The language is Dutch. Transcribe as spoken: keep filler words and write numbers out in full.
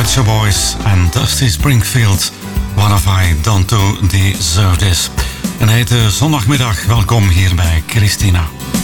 Pet Shop Boys en Dusty Springfield. What have I done to deserve this? Een hete zondagmiddag. Welkom hier bij Christina.